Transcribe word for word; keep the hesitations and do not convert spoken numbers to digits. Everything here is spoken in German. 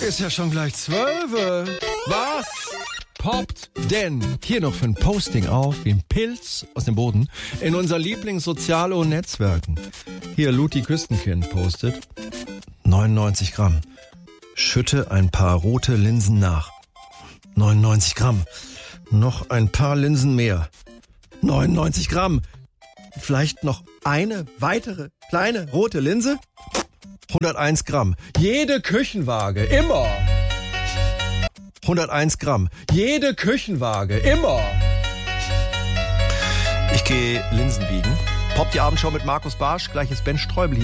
Ist ja schon gleich zwölf. Was poppt denn hier noch für ein Posting auf, wie ein Pilz aus dem Boden, in unser Lieblingssozialo Netzwerken? Hier, Luti Küstenkind postet neunundneunzig Gramm. Schütte ein paar rote Linsen nach. neunundneunzig Gramm. Noch ein paar Linsen mehr. neunundneunzig Gramm. Vielleicht noch eine weitere kleine rote Linse? hunderteins Gramm. Jede Küchenwaage, immer. hunderteins Gramm. Jede Küchenwaage, immer. Ich gehe Linsen wiegen. Poppt die Abendshow mit Markus Barsch. Gleich ist Ben Streubel hier.